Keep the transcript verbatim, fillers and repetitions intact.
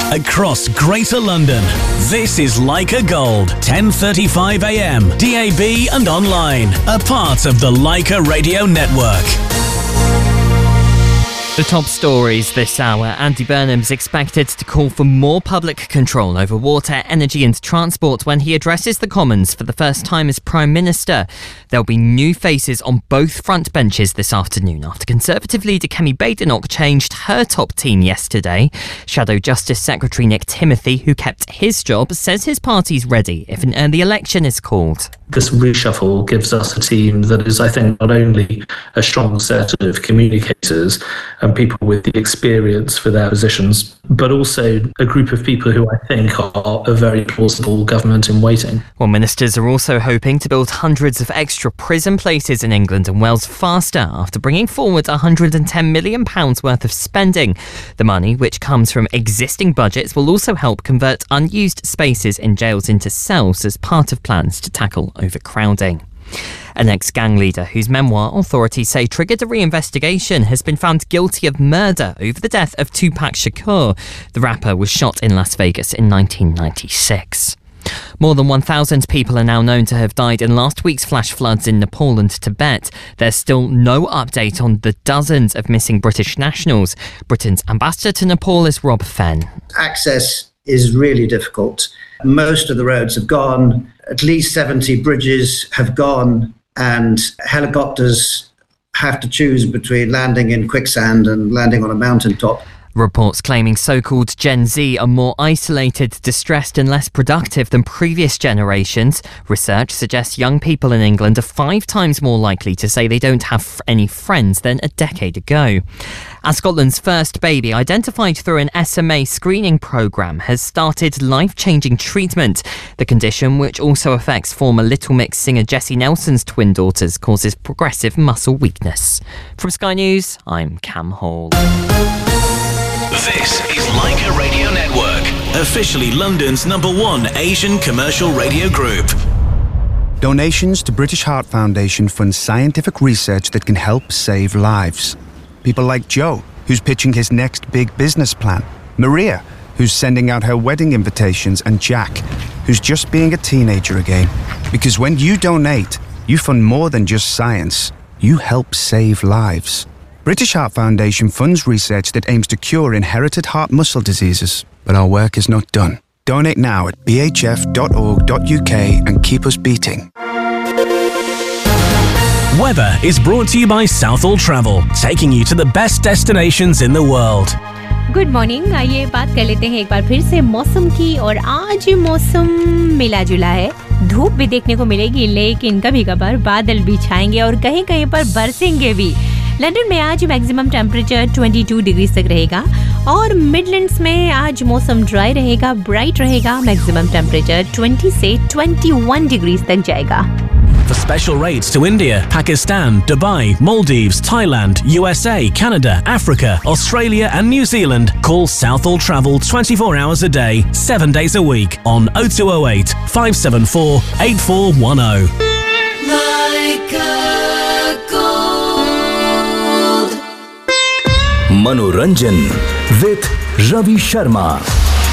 across Greater London. This is Leica Gold, ten thirty-five a m, D A B and online, a part of the Leica Radio Network. The top stories this hour. Andy Burnham's expected to call for more public control over water, energy and transport when he addresses the Commons for the first time as Prime Minister. There'll be new faces on both front benches this afternoon after Conservative leader Kemi Badenoch changed her top team yesterday. Shadow Justice Secretary Nick Timothy, who kept his job, says his party's ready if an early election is called. This reshuffle gives us a team that is, I think, not only a strong set of communicators and people with the experience for their positions, but also a group of people who I think are a very plausible government in waiting. Well, ministers are also hoping to build hundreds of extra prison places in England and Wales faster after bringing forward one hundred ten million pounds worth of spending. The money, which comes from existing budgets, will also help convert unused spaces in jails into cells as part of plans to tackle overcrowding. An ex-gang leader whose memoir authorities say triggered a reinvestigation has been found guilty of murder over the death of Tupac Shakur. The rapper was shot in Las Vegas in nineteen ninety-six. More than one thousand people are now known to have died in last week's flash floods in Nepal and Tibet. There's still no update on the dozens of missing British nationals. Britain's ambassador to Nepal is Rob Fenn. Access is really difficult. Most of the roads have gone. At least seventy bridges have gone, and helicopters have to choose between landing in quicksand and landing on a mountaintop. Reports claiming so-called Gen Z are more isolated, distressed and less productive than previous generations. Research suggests young people in England are five times more likely to say they don't have any friends than a decade ago. And Scotland's first baby, identified through an S M A screening programme, has started life-changing treatment. The condition, which also affects former Little Mix singer Jessie Nelson's twin daughters, causes progressive muscle weakness. From Sky News, I'm Cam Hall. This is Leica Radio Network, officially London's number one Asian commercial radio group. Donations to British Heart Foundation fund scientific research that can help save lives. People like Joe, who's pitching his next big business plan. Maria, who's sending out her wedding invitations. And Jack, who's just being a teenager again. Because when you donate, you fund more than just science. You help save lives. British Heart Foundation funds research that aims to cure inherited heart muscle diseases, but our work is not done. Donate now at b h f dot org dot u k and keep us beating. Weather is brought to you by Southall Travel, taking you to the best destinations in the world. Good morning. आइए बात कर लेते हैं एक बार फिर से मौसम की। और आज मौसम मिला जुला है, धूप भी देखने को मिलेगी, लेकिन कभी कभार बादल भी छाएंगे और कहीं कहीं पर बरसेंगे भी। लंदन में आज मैक्सिमम टेम्परेचर बाईस डिग्री तक रहेगा और मिडलैंड्स में आज मौसम ड्राई रहेगा, ब्राइट रहेगा। मैक्सिमम टेम्परेचर बीस से इक्कीस डिग्री तक जाएगा। For special rates to India, Pakistan, Dubai, Maldives, Thailand, U S A, Canada, Africa, Australia and New Zealand, call Southall Travel twenty-four hours a day, seven days a week on oh two oh eight, five seven four, eight four one oh. Leica Gold. Manoranjan with Ravi Sharma.